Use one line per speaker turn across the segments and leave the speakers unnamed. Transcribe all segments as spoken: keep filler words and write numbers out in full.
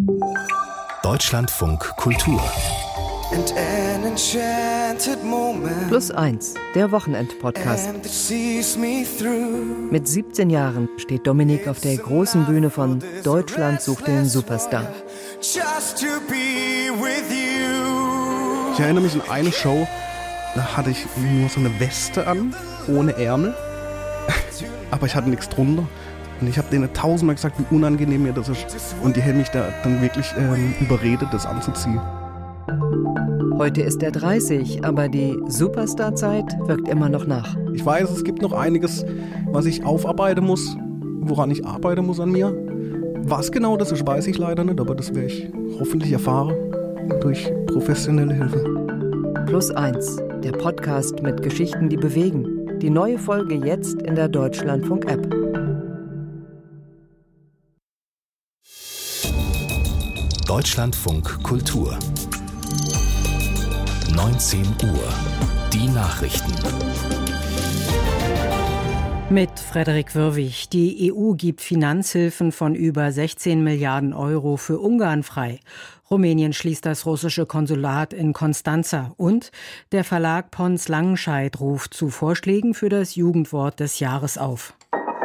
Deutschlandfunk Kultur.
Plus eins, der Wochenend-Podcast. Mit siebzehn Jahren steht Dominik auf der großen Bühne von Deutschland sucht den Superstar.
Ich erinnere mich an eine Show, da hatte ich nur so eine Weste an, ohne Ärmel, aber ich hatte nichts drunter. Und ich habe denen tausendmal gesagt, wie unangenehm mir das ist. Und die hätten mich da dann wirklich ähm, überredet, das anzuziehen.
Heute ist er dreißig, aber die Superstar-Zeit wirkt immer noch nach.
Ich weiß, es gibt noch einiges, was ich aufarbeiten muss, woran ich arbeiten muss an mir. Was genau das ist, weiß ich leider nicht, aber das werde ich hoffentlich erfahren durch professionelle Hilfe.
Plus eins, der Podcast mit Geschichten, die bewegen. Die neue Folge jetzt in der Deutschlandfunk-App.
Deutschlandfunk Kultur. neunzehn Uhr. Die Nachrichten.
Mit Frederik Wirwig. Die E U gibt Finanzhilfen von über sechzehn Milliarden Euro für Ungarn frei. Rumänien schließt das russische Konsulat in Constanța. Und der Verlag Pons Langenscheidt ruft zu Vorschlägen für das Jugendwort des Jahres auf.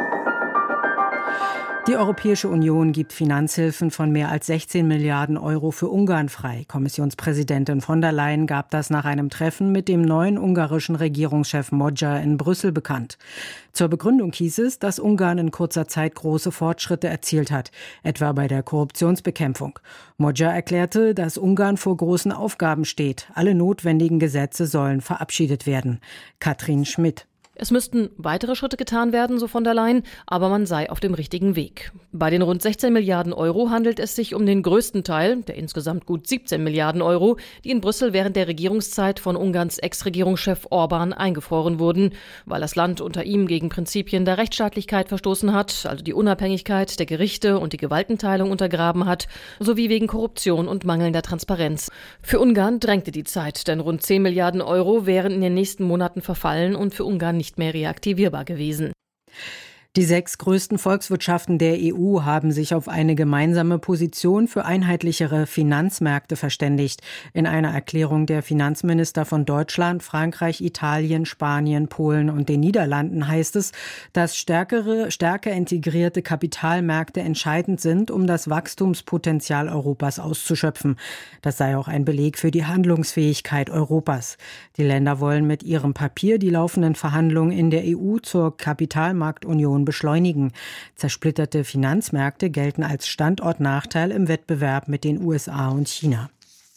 Die Europäische Union gibt Finanzhilfen von mehr als sechzehn Milliarden Euro für Ungarn frei. Kommissionspräsidentin von der Leyen gab das nach einem Treffen mit dem neuen ungarischen Regierungschef Magyar in Brüssel bekannt. Zur Begründung hieß es, dass Ungarn in kurzer Zeit große Fortschritte erzielt hat, etwa bei der Korruptionsbekämpfung. Magyar erklärte, dass Ungarn vor großen Aufgaben steht. Alle notwendigen Gesetze sollen verabschiedet werden. Katrin Schmidt.
Es müssten weitere Schritte getan werden, so von der Leyen, aber man sei auf dem richtigen Weg. Bei den rund sechzehn Milliarden Euro handelt es sich um den größten Teil, der insgesamt gut siebzehn Milliarden Euro, die in Brüssel während der Regierungszeit von Ungarns Ex-Regierungschef Orbán eingefroren wurden, weil das Land unter ihm gegen Prinzipien der Rechtsstaatlichkeit verstoßen hat, also die Unabhängigkeit der Gerichte und die Gewaltenteilung untergraben hat, sowie wegen Korruption und mangelnder Transparenz. Für Ungarn drängte die Zeit, denn rund zehn Milliarden Euro wären in den nächsten Monaten verfallen und für Ungarn nicht nicht mehr reaktivierbar gewesen.
Die sechs größten Volkswirtschaften der E U haben sich auf eine gemeinsame Position für einheitlichere Finanzmärkte verständigt. In einer Erklärung der Finanzminister von Deutschland, Frankreich, Italien, Spanien, Polen und den Niederlanden heißt es, dass stärkere, stärker integrierte Kapitalmärkte entscheidend sind, um das Wachstumspotenzial Europas auszuschöpfen. Das sei auch ein Beleg für die Handlungsfähigkeit Europas. Die Länder wollen mit ihrem Papier die laufenden Verhandlungen in der E U zur Kapitalmarktunion beschleunigen. Zersplitterte Finanzmärkte gelten als Standortnachteil im Wettbewerb mit den U S A und China.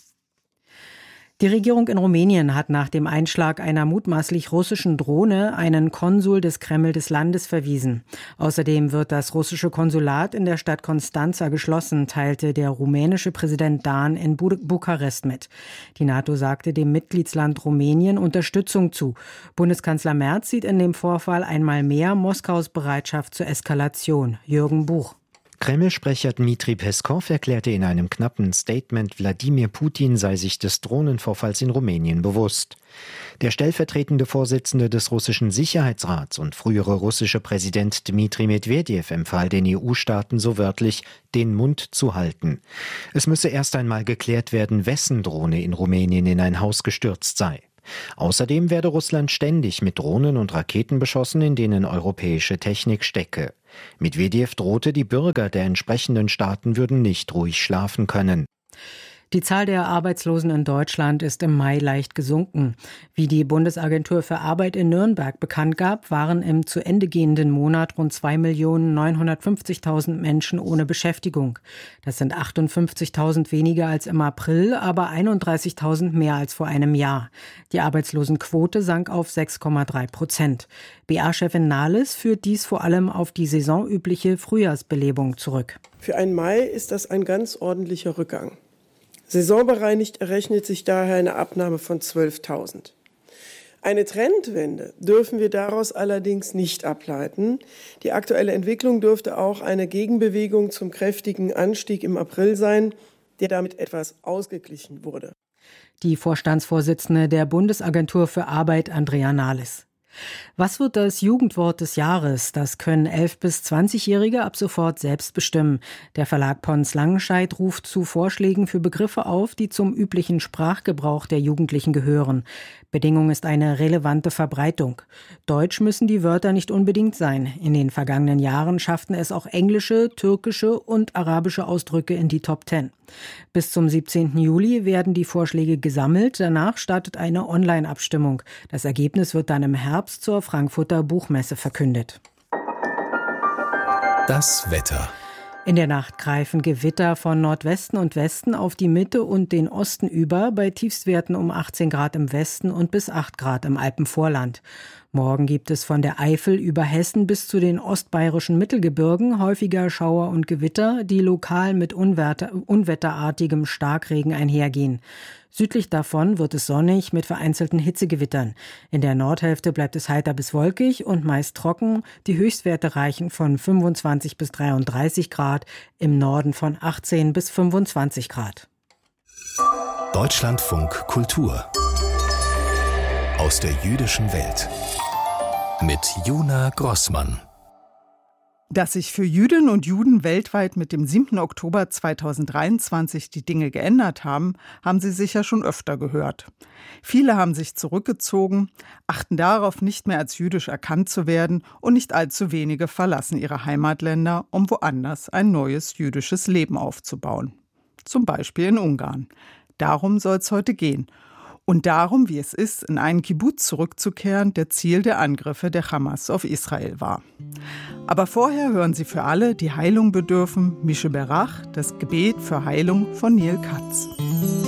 Die Regierung in Rumänien hat nach dem Einschlag einer mutmaßlich russischen Drohne einen Konsul des Kreml des Landes verwiesen. Außerdem wird das russische Konsulat in der Stadt Constanța geschlossen, teilte der rumänische Präsident Dan in Bu- Bukarest mit. Die NATO sagte dem Mitgliedsland Rumänien Unterstützung zu. Bundeskanzler Merz sieht in dem Vorfall einmal mehr Moskaus Bereitschaft zur Eskalation. Jürgen Buch.
Kreml-Sprecher Dmitri Peskow erklärte in einem knappen Statement, Wladimir Putin sei sich des Drohnenvorfalls in Rumänien bewusst. Der stellvertretende Vorsitzende des russischen Sicherheitsrats und frühere russische Präsident Dmitri Medwedew empfahl den E U-Staaten so wörtlich, den Mund zu halten. Es müsse erst einmal geklärt werden, wessen Drohne in Rumänien in ein Haus gestürzt sei. Außerdem werde Russland ständig mit Drohnen und Raketen beschossen, in denen europäische Technik stecke. Medwedew drohte, die Bürger der entsprechenden Staaten würden nicht ruhig schlafen können.
Die Zahl der Arbeitslosen in Deutschland ist im Mai leicht gesunken. Wie die Bundesagentur für Arbeit in Nürnberg bekannt gab, waren im zu Ende gehenden Monat rund zwei Millionen neunhundertfünfzigtausend Menschen ohne Beschäftigung. Das sind achtundfünfzigtausend weniger als im April, aber einunddreißigtausend mehr als vor einem Jahr. Die Arbeitslosenquote sank auf sechs Komma drei Prozent. B A-Chefin Nahles führt dies vor allem auf die saisonübliche Frühjahrsbelebung zurück.
Für einen Mai ist das ein ganz ordentlicher Rückgang. Saisonbereinigt errechnet sich daher eine Abnahme von zwölftausend. Eine Trendwende dürfen wir daraus allerdings nicht ableiten. Die aktuelle Entwicklung dürfte auch eine Gegenbewegung zum kräftigen Anstieg im April sein, der damit etwas ausgeglichen wurde.
Die Vorstandsvorsitzende der Bundesagentur für Arbeit, Andrea Nahles. Was wird das Jugendwort des Jahres? Das können elf- bis zwanzigjährige ab sofort selbst bestimmen. Der Verlag Pons Langenscheidt ruft zu Vorschlägen für Begriffe auf, die zum üblichen Sprachgebrauch der Jugendlichen gehören. Bedingung ist eine relevante Verbreitung. Deutsch müssen die Wörter nicht unbedingt sein. In den vergangenen Jahren schafften es auch englische, türkische und arabische Ausdrücke in die Top Ten. Bis zum siebzehnten Juli werden die Vorschläge gesammelt. Danach startet eine Online-Abstimmung. Das Ergebnis wird dann im Herbst zur Frankfurter Buchmesse verkündet.
Das Wetter.
In der Nacht greifen Gewitter von Nordwesten und Westen auf die Mitte und den Osten über, bei Tiefstwerten um achtzehn Grad im Westen und bis acht Grad im Alpenvorland. Morgen gibt es von der Eifel über Hessen bis zu den ostbayerischen Mittelgebirgen häufiger Schauer und Gewitter, die lokal mit Unwetter, unwetterartigem Starkregen einhergehen. Südlich davon wird es sonnig mit vereinzelten Hitzegewittern. In der Nordhälfte bleibt es heiter bis wolkig und meist trocken. Die Höchstwerte reichen von fünfundzwanzig bis dreiunddreißig Grad, im Norden von achtzehn bis fünfundzwanzig Grad.
Deutschlandfunk Kultur aus der jüdischen Welt mit Juna Grossmann.
Dass sich für Jüdinnen und Juden weltweit mit dem siebten Oktober zweitausenddreiundzwanzig die Dinge geändert haben, haben Sie sicher schon öfter gehört. Viele haben sich zurückgezogen, achten darauf, nicht mehr als jüdisch erkannt zu werden, und nicht allzu wenige verlassen ihre Heimatländer, um woanders ein neues jüdisches Leben aufzubauen. Zum Beispiel in Ungarn. Darum soll es heute gehen. Und darum, wie es ist, in einen Kibbuz zurückzukehren, der Ziel der Angriffe der Hamas auf Israel war. Aber vorher hören Sie für alle, die Heilung bedürfen, Mische Berach, das Gebet für Heilung von Neil Katz.